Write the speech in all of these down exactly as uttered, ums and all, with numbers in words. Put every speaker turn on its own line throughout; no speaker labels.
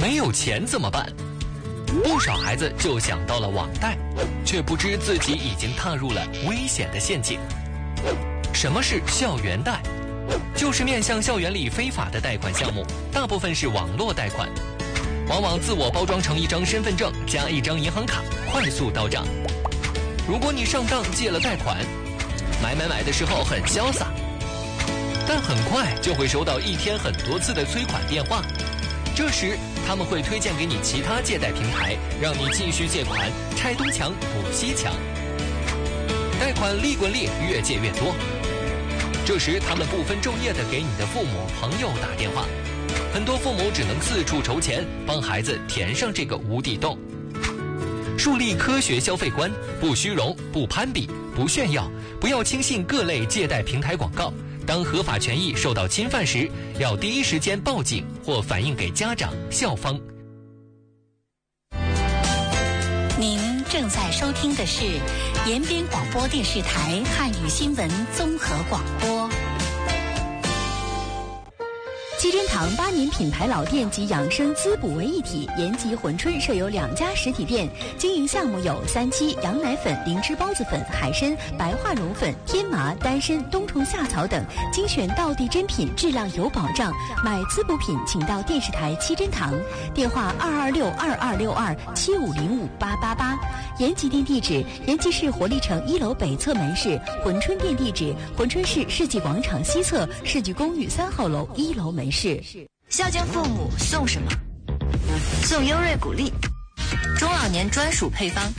没有钱怎么办？不少孩子就想到了网贷，却不知自己已经踏入了危险的陷阱。什么是校园贷？就是面向校园里非法的贷款项目，大部分是网络贷款，往往自我包装成一张身份证加一张银行卡，快速到账。如果你上当借了贷款，买买买的时候很潇洒，但很快就会收到一天很多次的催款电话。这时他们会推荐给你其他借贷平台，让你继续借款，拆东墙补西墙，贷款利滚利，越借越多。这时他们不分昼夜地给你的父母朋友打电话，很多父母只能四处筹钱，帮孩子填上这个无底洞。树立科学消费观，不虚荣，不攀比，不炫耀，不要轻信各类借贷平台广告。当合法权益受到侵犯时，要第一时间报警或反映给家长、校方。
您正在收听的是延边广播电视台汉语新闻综合广播。
七珍堂八年品牌老店及养生滋补为一体，延吉珲春设有两家实体店，经营项目有三七、羊奶粉、灵芝孢子粉、海参、白化绒粉、天麻、丹参、冬虫夏草等精选道地珍品，质量有保障。买滋补品请到电视台七珍堂，电话二二六二二六二七五零五八八八。延吉店地址：延吉市活力城一楼北侧门市；珲春店地址：珲春市世纪广场西侧世纪公寓三号楼一楼门市。
孝敬父母送什么？送优瑞谷粒，中老年专属配方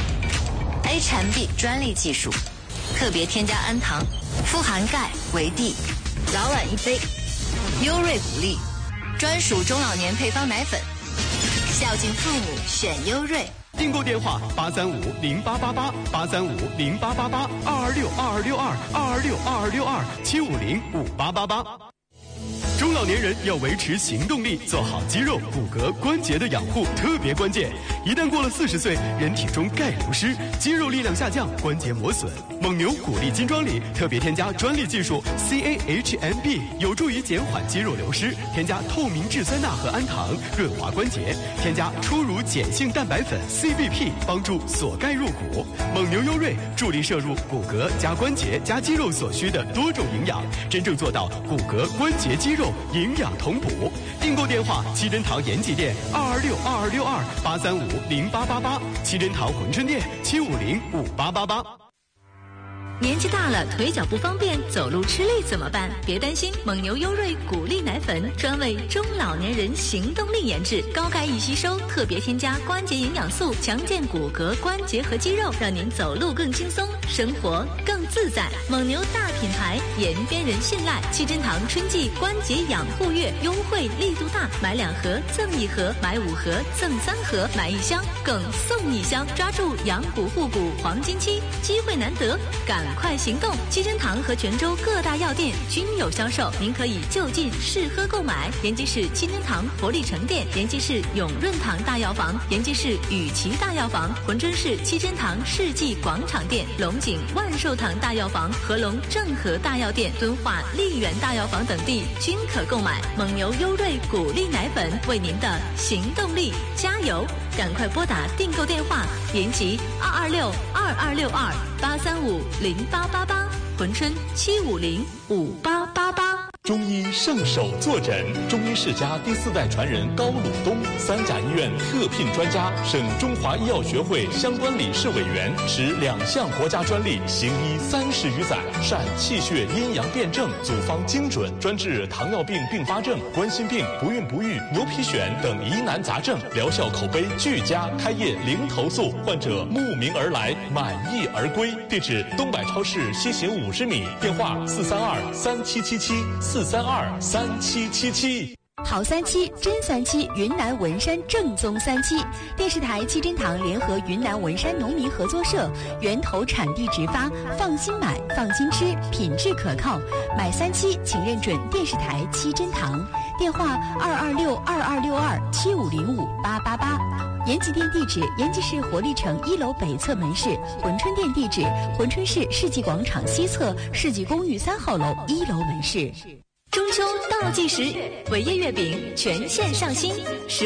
，H M B 专利技术，特别添加氨糖，富含钙、维 D， 早晚一杯。优瑞谷粒，专属中老年配方奶粉，孝敬父母选优瑞。
订购电话八三五零八八八八三五零八八八二二六二二六二二二六二二六二七五零五八八八。中老年人要维持行动力，做好肌肉、骨骼、关节的养护特别关键。一旦过了四十岁，人体中钙流失，肌肉力量下降，关节磨损。蒙牛谷粒金装里特别添加专利技术 C A H M B， 有助于减缓肌肉流失。添加透明质酸钠和氨糖，润滑关节。添加初乳碱性蛋白粉 C B P， 帮助锁钙入骨。蒙牛优瑞助力摄入骨骼加关节加肌肉所需的多种营养，真正做到骨骼、关节、肌肉营养同补。订购电话：七珍堂延吉店二二六二二六二八三五零八八八，七珍堂珲春店七五零五八八八。
年纪大了，腿脚不方便，走路吃力怎么办？别担心，蒙牛优瑞谷粒奶粉专为中老年人行动力研制，高钙易吸收，特别添加关节营养素，强健骨骼、关节和肌肉，让您走路更轻松，生活更自在。蒙牛大品牌，延边人信赖。七珍堂春季关节养护月优惠力度大，买两盒赠一盒，买五盒赠三盒，买一箱更送一箱，抓住养骨护骨黄金期，机会难得，赶快行动！七珍堂和泉州各大药店均有销售，您可以就近试喝购买。延吉市七珍堂活力城店、延吉市永润堂大药房、延吉市雨琦大药房、珲春市七珍堂世纪广场店、龙井万寿堂大药房、合龙正和大药店、敦化丽园大药房等地均可购买。蒙牛优瑞谷粒奶粉，为您的行动力加油！赶快拨打订购电话：延吉二二六二二六二八三五零八八八，珲春七五零五八八八。
中医圣手坐诊，中医世家第四代传人高鲁东，三甲医院特聘专家，省中华医药学会相关理事委员，持两项国家专利，行医三十余载，善气血阴阳辩证，组方精准，专治糖尿病并发症、冠心病、不孕不育、牛皮癣等疑难杂症，疗效口碑俱佳，开业零投诉，患者慕名而来，满意而归。地址：东百超市西行五十米，电话四三二三七七七。四三二三七七七。
好三七，真三七，云南文山正宗三七。电视台七珍堂联合云南文山农民合作社，源头产地直发，放心买，放心吃，品质可靠。买三七，请认准电视台七珍堂。电话二二六二二六二七五零五八八八。延吉店地址：延吉市活力城一楼北侧门市；珲春店地址：珲春市世纪广场西侧世纪公寓三号楼一楼门市。
中秋倒计时，伟业月饼全线上新。